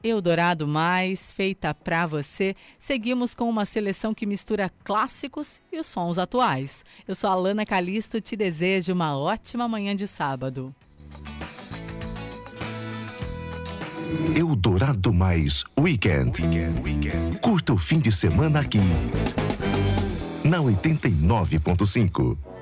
Eldorado Mais, feita pra você, seguimos com uma seleção que mistura clássicos e os sons atuais. Eu sou a Alana Calisto, te desejo uma ótima manhã de sábado. Eldorado Mais Weekend. Curta o fim de semana aqui na 89.5.